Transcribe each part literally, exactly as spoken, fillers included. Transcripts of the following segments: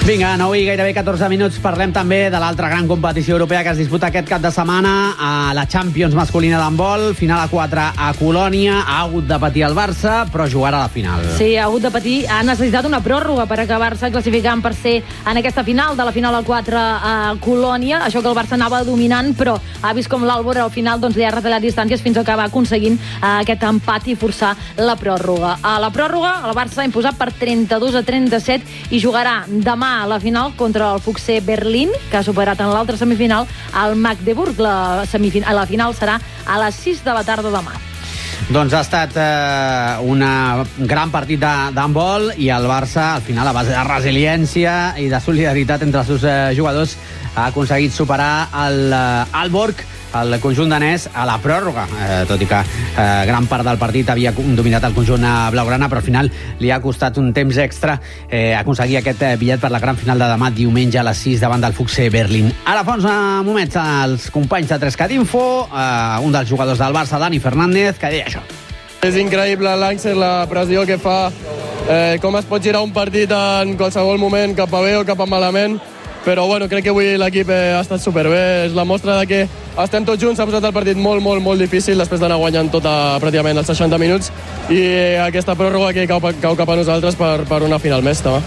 Vinga, nou i gairebé catorze minuts, parlem també de l'altra gran competició europea que es disputa aquest cap de setmana, a la Champions masculina d'handbol, final a quatre a Colònia. Ha hagut de patir el Barça, però jugarà a la final. Sí, ha hagut de patir, ha necessitat una pròrroga per acabar-se classificant per ser en aquesta final, de la final a quatre a Colònia. Això que el Barça anava dominant, però ha vist com l'Albor al final doncs, li ha retallat distàncies fins a acabar aconseguint uh, aquest empat i forçar la pròrroga. A la pròrroga, el Barça ha imposat per trenta-dos a trenta-set i jugarà demà a la final contra el Fuxé Berlín, que ha superat en l'altra semifinal al Magdeburg. La, semifin- la final serà a les sis de la tarda demà. Doncs ha estat eh, un gran partit d'handbol i el Barça, al final, a base de resiliència i de solidaritat entre els seus eh, jugadors, ha aconseguit superar el eh, Aalborg, el conjunt danès, a la pròrroga, eh, tot i que eh, gran part del partit havia dominat el conjunt blaugrana, però al final li ha costat un temps extra eh, aconseguir aquest eh, bitllet per la gran final de demà, diumenge a les sis, davant del Fuxé Berlín. Ara fa uns moments els companys de tres cat Info, eh, un dels jugadors del Barça, Dani Fernández, que deia això. És increïble l'Àngel, la pressió que fa, eh, com es pot girar un partit en qualsevol moment, cap a bé o cap a malament, però bueno, crec que avui l'equip ha estat superbé. És la mostra de que estem tots junts. S'ha posat el partit molt, molt, molt difícil després d'anar guanyant tota, pràcticament els seixanta minuts, i aquesta pròrroga que cau, cau cap a nosaltres per, per una final més, també.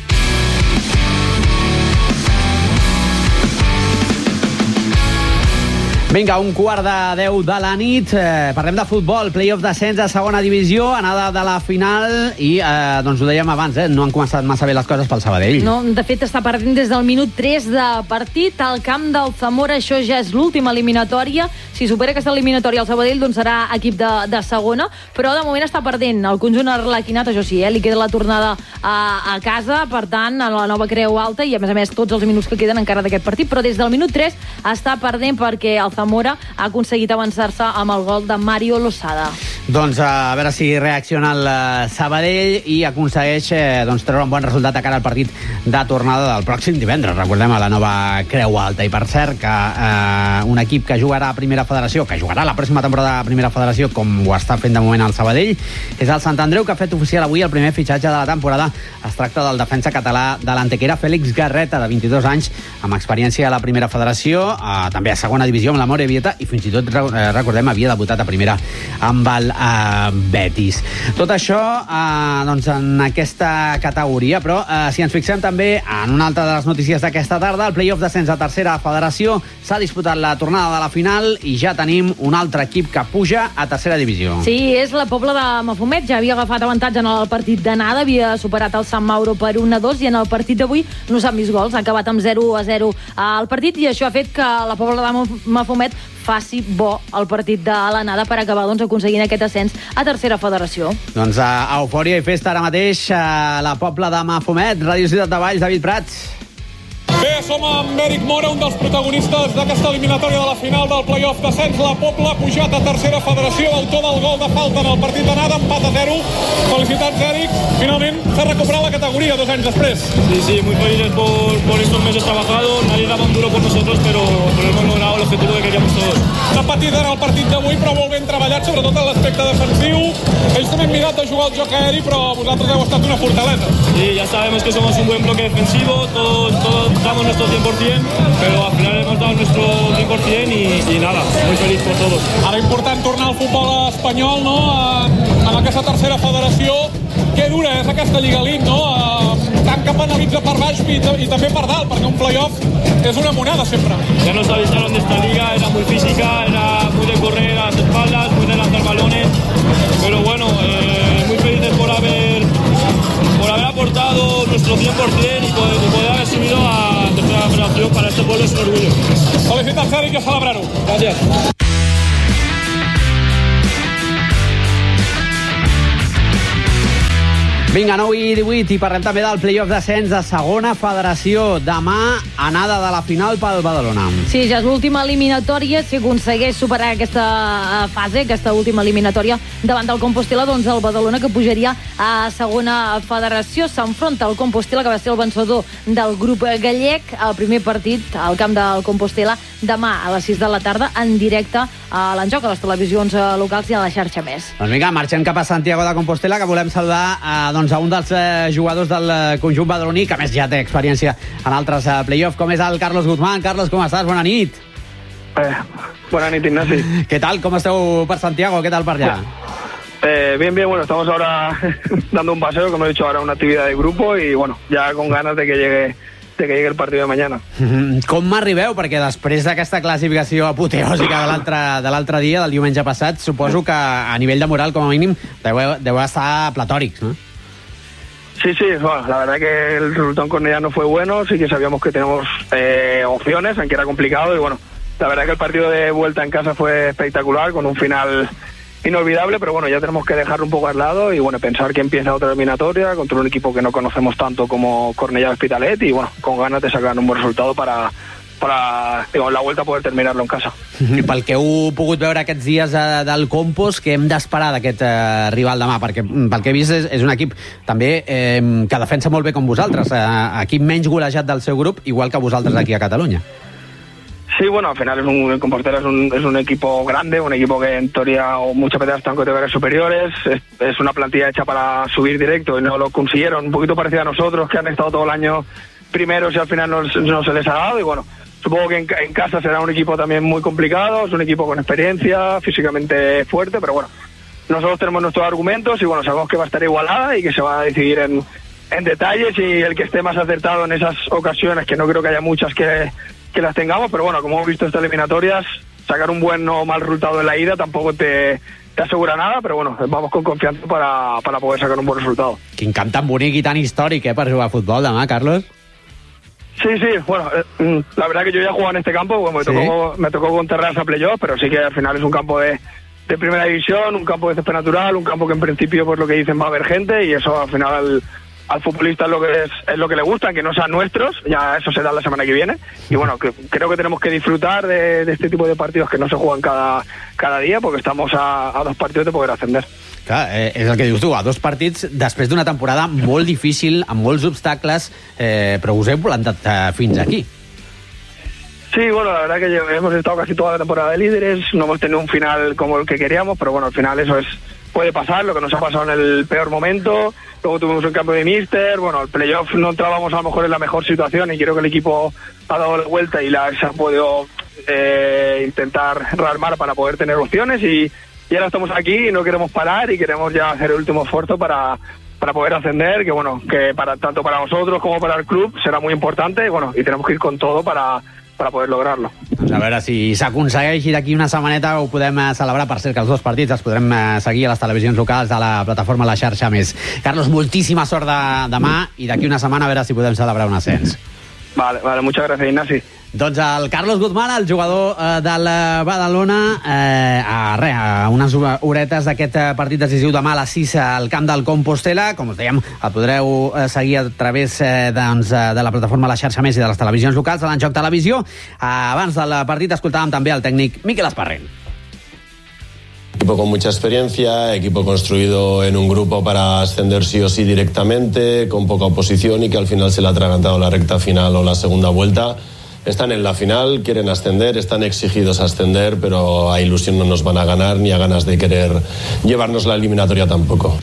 Vinga, un quart de deu de la nit. Eh, parlem de futbol, play-off d'ascens a segona divisió, anada de la final, i eh, doncs ho dèiem abans, eh, no han començat massa bé les coses pel Sabadell. No, de fet està perdent des del minut tres de partit al camp del Zamora. Això ja és l'última eliminatòria. Si supera aquesta eliminatòria el Sabadell, doncs serà equip de, de segona, però de moment està perdent el conjunt arlequinat. Això sí, eh, li queda la tornada a, a casa, per tant, a la nova Creu Alta, i a més a més tots els minuts que queden encara d'aquest partit, però des del minut tres està perdent perquè el Zamora ha aconseguit avançar-se amb el gol de Mario Losada. Doncs a veure si reacciona el Sabadell i aconsegueix eh, doncs, treure un bon resultat a cara al partit de tornada del pròxim divendres. Recordem, a la nova Creu Alta. I per cert que eh, un equip que jugarà a Primera Federació, que jugarà la pròxima temporada a Primera Federació, com ho està fent de moment el Sabadell, és el Sant Andreu, que ha fet oficial avui el primer fitxatge de la temporada. Es tracta del defensa català de l'Antequera, Fèlix Garreta, de vint-i-dos anys, amb experiència a la Primera Federació, eh, també a segona divisió amb la More Vieta, i fins i tot, recordem, havia debutat a primera amb el uh, Betis. Tot això uh, doncs en aquesta categoria, però uh, si ens fixem també en una altra de les notícies d'aquesta tarda, el play-off d'ascens a tercera federació, s'ha disputat la tornada de la final i ja tenim un altre equip que puja a tercera divisió. Sí, és la Pobla de Mafumet. Ja havia agafat avantatge en el partit d'anada, havia superat el Sant Mauro per un a dos, i en el partit d'avui no s'han vist gols, ha acabat amb zero a zero al partit, i això ha fet que la Pobla de Mafumet faci bo el partit de l'anada per acabar doncs, aconseguint aquest ascens a tercera federació. Doncs a eufòria i festa ara mateix a la Pobla de Mafumet. Ràdio Ciutat de Valls, David Prats. Bé, som amb Eric Mora, un dels protagonistes d'aquesta eliminatòria de la final del play-off d'ascens. La Pobla ha pujat a tercera federació, autor del gol de falta en el partit d'anada, empat a zero. Felicitats, Eric. Finalment s'ha recuperat la categoría dos años después. Sí, sí, muy felices por, por estos meses trabajados. Nadie daba un duro por nosotros, pero, pero hemos logrado el objetivo que queríamos todos. S'ha patit ara el partit d'avui, però molt ben treballat, sobretot en l'aspecte defensiu. Ells també han mirat de jugar el joc aeri, però vosaltres heu estat una fortalesa. Sí, ya sabemos que somos un buen bloque defensivo, todos, todos damos nuestro cien por cien, pero al final hemos dado nuestro cien por cien y, y nada, muy feliz por todos. Ara important tornar al futbol espanyol, no? En aquesta tercera federació. Que dura és aquesta Lliga Elite, no? Tant que penalitza per baix i, i també per dalt, perquè un play-off és una moneda sempre. Ya nos avisaron de esta liga, era muy física, era muy de correr a las espaldas, muy de lanzar balones, pero bueno, eh, muy felices por haber por haber aportado nuestro cien por cien y poder, poder haber subido a tercera federación. Para este pueblo es un orgullo. Felicitats, Eric, i a celebrar-ho. Gràcies. Vinga, nou i divuit, i parlem també del play-off d'ascens de segona federació. Demà, anada de la final pel Badalona. Sí, ja és l'última eliminatòria. Si aconsegueix superar aquesta fase, aquesta última eliminatòria davant del Compostela, doncs el Badalona, que pujaria a segona federació, s'enfronta al Compostela, que va ser el vencedor del grup gallec. El primer partit al camp del Compostela demà a les sis de la tarda, en directe a l'Enjoc, a les televisions locals i a la xarxa Més. Doncs vinga, marxem cap a Santiago de Compostela, que volem saludar eh, doncs doncs, a un dels eh, jugadors del conjunt badaloní, que a més ja té experiència en altres eh, play-offs, com és el Carlos Guzmán. Carlos, com estàs? Bona nit. Eh, buena nit, Ignasi. ¿Qué tal? ¿Cómo esteu per Santiago? ¿Qué tal per allá? Eh, bien, bien, bueno, estamos ahora dando un paseo, como he dicho, ahora una actividad de grupo y bueno, ya con ganas de que llegue de que llegue el partido de mañana. Com m'arribeu? Perquè després d'aquesta classificació apoteòsica de l'altre de l'altre dia, del diumenge passat, suposo que a nivell de moral, com a mínim, deu, deu estar platòrics, ¿no? Sí, sí, bueno, la verdad que el resultado en Cornellá no fue bueno, sí que sabíamos que teníamos eh, opciones, aunque era complicado y bueno, la verdad que el partido de vuelta en casa fue espectacular, con un final inolvidable, pero bueno, ya tenemos que dejarlo un poco al lado y bueno, pensar que empieza otra eliminatoria contra un equipo que no conocemos tanto como Cornellá Hospitalet y bueno, con ganas de sacar un buen resultado para, para digo, la vuelta poder terminarlo en casa. I pel que heu pogut veure aquests dies eh, del Compos, què hem d'esperar d'aquest eh, rival demà? Perquè pel que he vist és, és un equip també eh, que defensa molt bé com vosaltres, eh, equip menys golejat del seu grup, igual que vosaltres aquí a Catalunya. Sí, bueno, al final es un, el Compostela es un, es un equipo grande, un equipo que en teoría o muchas veces están en categorías superiores, es, es una plantilla hecha para subir directo y no lo consiguieron, un poquito parecido a nosotros que han estado todo el año primeros y al final no, no se les ha dado y bueno, supongo que en, en casa será un equipo también muy complicado, es un equipo con experiencia, físicamente fuerte, pero bueno, nosotros tenemos nuestros argumentos y bueno, sabemos que va a estar igualada y que se va a decidir en, en detalles y el que esté más acertado en esas ocasiones, que no creo que haya muchas que que las tengamos, pero bueno, como hemos visto estas eliminatorias, sacar un buen o mal resultado en la ida tampoco te, te asegura nada, pero bueno, vamos con confianza para, para poder sacar un buen resultado. Quin camp tan bonic i tan històric, eh, per jugar a futbol demà, Carlos? Sí, sí, bueno, eh, la verdad que yo ya he jugado en este campo, bueno, me, ¿Sí? tocó, me tocó con Terrassa playoff, pero sí que al final es un campo de, de primera división, un campo de césped natural, un campo que en principio, por lo que dicen, va a haber gente y eso al final al, al futbolista es lo que es, es lo que le gusta, que no sean nuestros, ya eso se da la semana que viene y bueno, que, creo que tenemos que disfrutar de, de este tipo de partidos que no se juegan cada, cada día porque estamos a, a dos partidos de poder ascender. Clar, eh, és el que dius tu, a dos partits després d'una temporada molt difícil, amb molts obstacles, eh, però us heu plantat eh, fins aquí. Sí, bueno, la verdad que hemos estado casi toda la temporada de líderes, no hemos tenido un final como el que queríamos, pero bueno, al final eso es puede pasar, lo que nos ha pasado en el peor momento. Luego tuvimos un cambio de míster, bueno, el playoff no entrábamos a lo mejor en la mejor situación y creo que el equipo ha dado la vuelta y la, se ha podido eh, intentar rearmar para poder tener opciones y, y ahora estamos aquí y no queremos parar y queremos ya hacer el último esfuerzo para, para poder ascender, que bueno, que para tanto para nosotros como para el club será muy importante y bueno, y tenemos que ir con todo para para poder lograrlo. Doncs a veure si s'aconsegueix i d'aquí una setmaneta ho podem eh, celebrar. Per cert, que els dos partits els podrem eh, seguir a les televisions locals de la plataforma La Xarxa Més. Carlos, moltíssima sort de demà i d'aquí una setmana a veure si podem celebrar un ascens. Vale, vale, muchas gracias, Ignasi. Doncs el Carlos Guzmán, el jugador eh, del Badalona, eh, a, re, a unes horetes d'aquest partit decisiu demà a les sis al camp del Compostela. Com us dèiem, el podreu eh, seguir a través eh, doncs, de la plataforma La Xarxa Més i de les televisions locals de l'Enjoc Televisió. Eh, abans del partit escoltàvem també el tècnic Miquel Esparrent. Equipo con mucha experiencia, equipo construido en un grupo para ascender sí o sí directamente, con poca oposición y que al final se le ha atragantado la recta final o la segunda vuelta. Están en la final, quieren ascender, están exigidos a ascender, pero a ilusión no nos van a ganar ni a ganas de querer llevarnos la eliminatoria tampoco.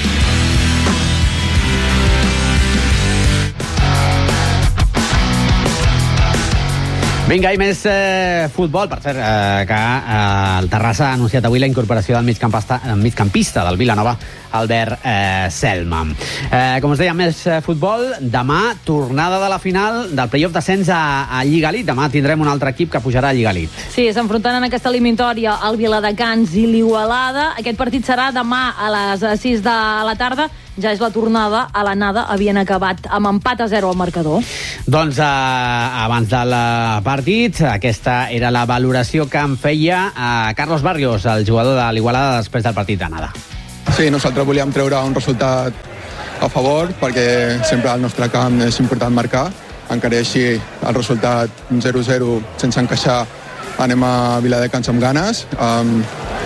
Vinga, i més eh, futbol. Per cert, eh, que eh, el Terrassa ha anunciat avui la incorporació del migcampista, migcampista del Vilanova, Albert eh, Selma. Eh, com us deia, més eh, futbol. Demà, tornada de la final del playoff d'ascens a, a Lliga Elite. Demà tindrem un altre equip que pujarà a Lliga Elite. Sí, s'enfrontant en aquesta eliminatòria el Viladecans i l'Igualada. Aquest partit serà demà a les sis de la tarda. Ja és la tornada. A l'anada havien acabat amb empat a zero al marcador. Doncs eh, abans del partit, aquesta era la valoració que en feia eh, Carlos Barrios, el jugador de l'Igualada, després del partit d'anada. Sí, nosaltres volíem treure un resultat a favor perquè sempre al nostre camp és important marcar. Encara així el resultat zero zero sense encaixar, anem a Viladecans amb ganes, amb,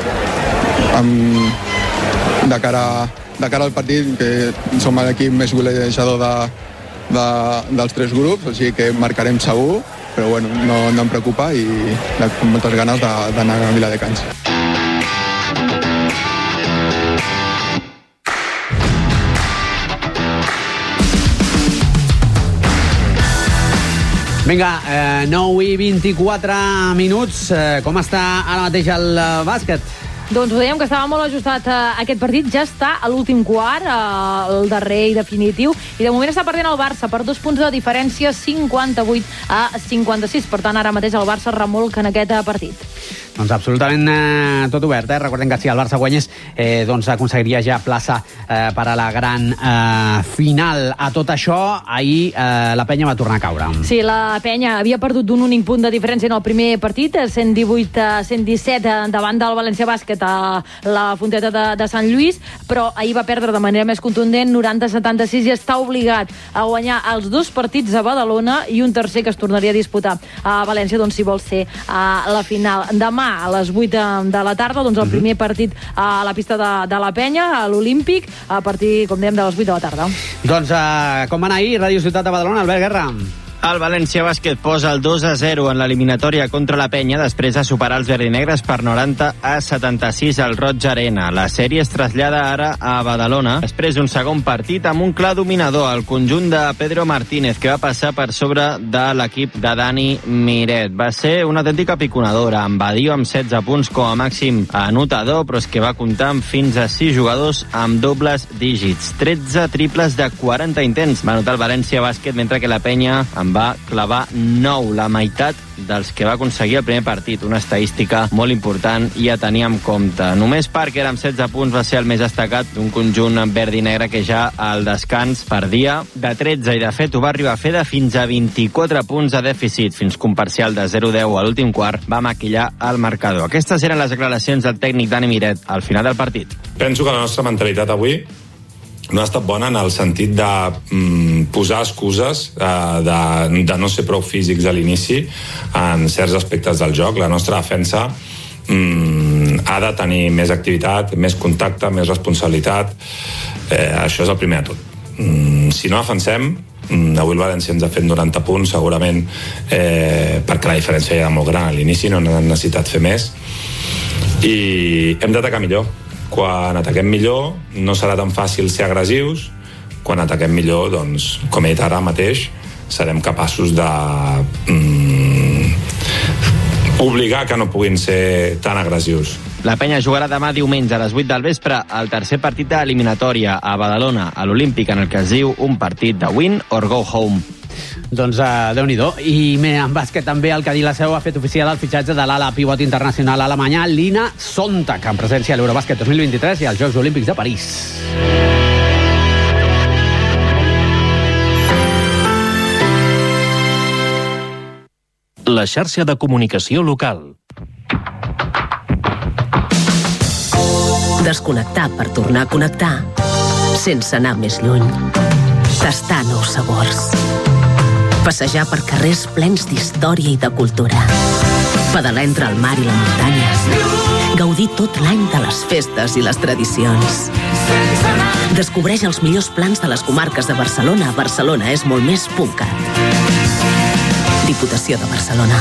amb, de, cara, de cara al partit, que som l'equip més golejador de, de, dels tres grups, així que marcarem segur, però bueno, no, no em preocupa i amb moltes ganes d'anar a Viladecans. Vinga, eh, nou i vint-i-quatre minuts. Eh, com està ara mateix el eh, bàsquet? Doncs ho dèiem que estava molt ajustat eh, aquest partit, ja està a l'últim quart, eh, el darrer i definitiu, i de moment està perdent el Barça per dos punts de diferència, cinquanta-vuit a cinquanta-sis. Per tant, ara mateix el Barça remolca en aquest eh, partit. Doncs absolutament eh, tot obert, eh? Recordem que si el Barça guanyés, eh, doncs aconseguiria ja plaça eh, per a la gran eh, final. A tot això, ahir eh, la penya va tornar a caure. Sí, la penya havia perdut d'un únic punt de diferència en el primer partit, cent divuit a cent disset davant del València Bàsquet a la Fonteta de, de Sant Lluís, però ahir va perdre de manera més contundent, noranta a setanta-sis, i està obligat a guanyar els dos partits a Badalona i un tercer que es tornaria a disputar a València, doncs si vol ser a la final. Demà a les vuit de la tarda, doncs el primer partit a la pista de, de la penya, a l'Olímpic, a partir, com dèiem, de les vuit de la tarda. Doncs eh, com va anar ahir, Ràdio Ciutat de Badalona, Albert Guerra? El València Bàsquet posa el dos a zero en l'eliminatòria contra la penya després de superar els verdinegres per noranta a setanta-sis al Roig Arena. La sèrie es trasllada ara a Badalona després d'un segon partit amb un clar dominador, el conjunt de Pedro Martínez, que va passar per sobre de l'equip de Dani Miret. Va ser una autèntica piconadora, amb Badio amb setze punts com a màxim anotador, però és que va comptar amb fins a sis jugadors amb dobles dígits. tretze triples de quaranta intents va anotar el València Bàsquet, mentre que la penya amb va clavar nou, la meitat dels que va aconseguir el primer partit, una estadística molt important i a tenir en compte. Només Parker amb setze punts va ser el més destacat d'un conjunt verd i negre que ja al descans perdia de tretze, i de fet ho va arribar a fer de fins a vint-i-quatre punts de dèficit, fins que un parcial de zero a deu a l'últim quart va maquillar el marcador. Aquestes eren les declaracions del tècnic Dani Miret al final del partit. Penso que la nostra mentalitat avui no ha estat bona en el sentit de mm, posar excuses, eh, de, de no ser prou físics a l'inici en certs aspectes del joc. La nostra defensa mm, ha de tenir més activitat, més contacte, més responsabilitat. Eh, això és el primer de tot. Mm, si no defensem, mm, avui el València ens ha fet noranta punts, segurament eh, perquè la diferència era molt gran a l'inici, no hem necessitat fer més. I hem d'atacar millor. Quan ataquem millor no serà tan fàcil ser agressius. Quan ataquem millor, doncs, com he dit ara mateix, serem capaços de mm, obligar que no puguin ser tan agressius. La penya jugarà demà diumenge a les vuit del vespre el tercer partit d'eliminatòria a Badalona, a l'Olímpic, en el que es diu un partit de win or go home. Doncs uh, Déu-n'hi-do. I bé, en bàsquet també el Cadí la Seu ha fet oficial el fitxatge de l'ala pivot internacional alemanya Lina Sonntag, en presència a l'Eurobàsquet dos mil vint-i-tres i als Jocs Olímpics de París. La xarxa de comunicació local. Desconnectar per tornar a connectar sense anar més lluny. Tastar nous sabors. Passejar per carrers plens d'història i de cultura. Pedalar entre el mar i la muntanya. Gaudir tot l'any de les festes i les tradicions. Descobreix els millors plans de les comarques de Barcelona a Barcelona és molt més punt cat. Diputació de Barcelona.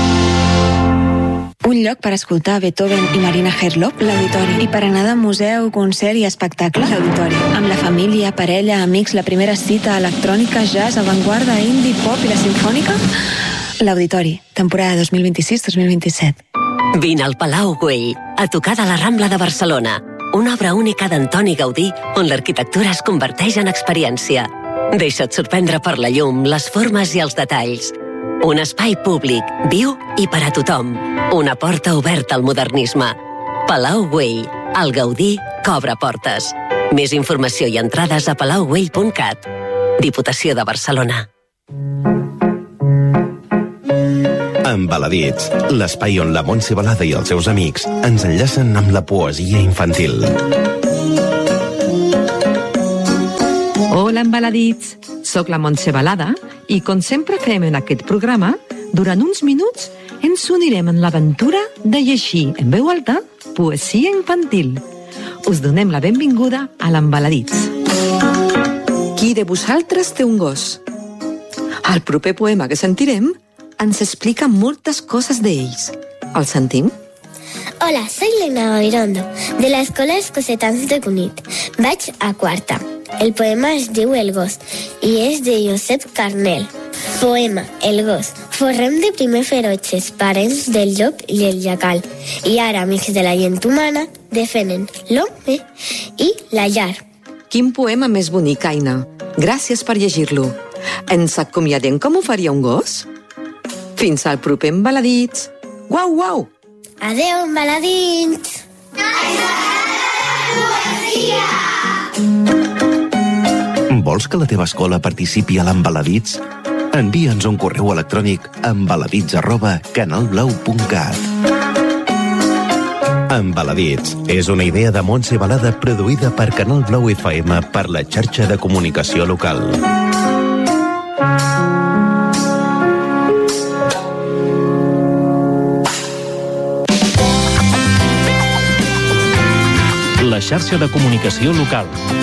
Un lloc per escoltar Beethoven i Marina Herlop, l'Auditori. I per anar de museu, concert i espectacle, l'Auditori. Amb la família, parella, amics, la primera cita, electrònica, jazz, avantguarda, indie, pop i la sinfònica, l'Auditori. Temporada dos mil vint-i-sis dos mil vint-i-set. Vine al Palau Güell, a tocar de la Rambla de Barcelona. Una obra única d'Antoni Gaudí, on l'arquitectura es converteix en experiència. Deixa't sorprendre per la llum, les formes i els detalls. Un espai públic, viu i per a tothom. Una porta oberta al modernisme. Palau Güell, el Gaudí que obre portes. Més informació i entrades a palau güell punt cat. Diputació de Barcelona. Embaladits, l'espai on la Montse Balada i els seus amics ens enllacen amb la poesia infantil. Hola, embaladits! Soc la Montse Balada i, com sempre fem en aquest programa, durant uns minuts ens unirem en l'aventura de llegir en veu alta poesia infantil. Us donem la benvinguda a l'Embaladits. Qui de vosaltres té un gos? El proper poema que sentirem ens explica moltes coses d'ells. El sentim? Hola, soy Lena Gabirondo, de la Escola Escocetans de Cunit. Vaig a quarta. El poema es diu El gos i és de Josep Carnel. Poema, el gos. Forrem de primer ferotges, parents del llop i el jacal. I ara, amics de la gent humana, defenen l'home i la llar. Quin poema més bonic, Aina. Gràcies per llegir-lo. Ens acomiadem com ho faria un gos? Fins al proper Embaladits. Guau, guau! Adeu, Embaladits! Vols que la teva escola participi a l'Embaladits? Envia'ns un correu electrònic a embaladits arroba canalblau punt cat. Embaladits és una idea de Montse Balada produïda per Canal Blau F M per la xarxa de comunicació local. La xarxa de comunicació local.